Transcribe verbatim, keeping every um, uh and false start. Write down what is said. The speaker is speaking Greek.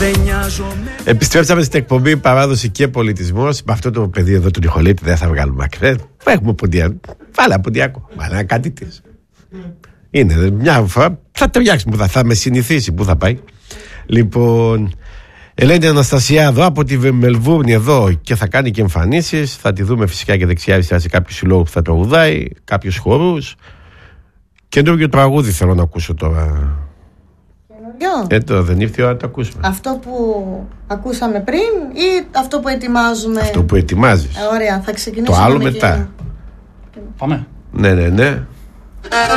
Επιστρέψαμε στην εκπομπή Παράδοση και Πολιτισμός. Με αυτό το παιδί εδώ του Νιχολίτη δεν θα βγάλουμε άκρη. Έχουμε ποντιακό. Βάλε ποντιακό. Βάλε κάτι της. Είναι μια φορά. Θα ταιριάξει που θα, θα με συνηθίσει που θα πάει. Λοιπόν, Ελένη Αναστασιάδου από τη Μελβούρνη εδώ και θα κάνει και εμφανίσεις. Θα τη δούμε φυσικά και δεξιά-αριστερά σε κάποιους συλλόγους που θα τραγουδάει, κάποιους χορούς. Καινούργιο τραγούδι θέλω να ακούσω τώρα. Ε, το δεν ήρθε η ώρα να το ακούσουμε. Αυτό που ακούσαμε πριν ή αυτό που ετοιμάζουμε? Αυτό που ετοιμάζεις. Ε, ωραία, θα ξεκινήσουμε. Το άλλο μετά. Πάμε. Ναι, ναι, ναι.